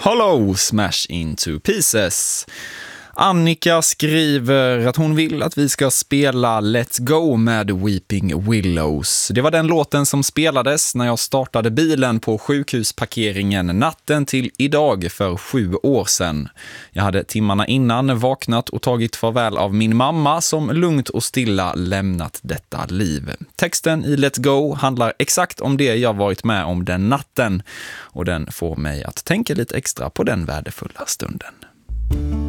Hollow Smash Into Pieces. Annika skriver att hon vill att vi ska spela Let's Go med Weeping Willows. Det var den låten som spelades när jag startade bilen på sjukhusparkeringen natten till idag för 7 år sedan. Jag hade timmarna innan vaknat och tagit farväl av min mamma som lugnt och stilla lämnat detta liv. Texten i Let's Go handlar exakt om det jag varit med om den natten och den får mig att tänka lite extra på den värdefulla stunden.